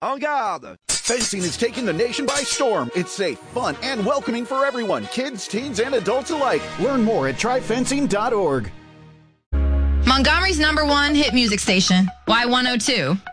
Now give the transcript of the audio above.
En garde! Fencing is taking the nation by storm. It's safe, fun, and welcoming for everyone, kids, teens, and adults alike. Learn more at tryfencing.org. Montgomery's #1 hit music station, Y102.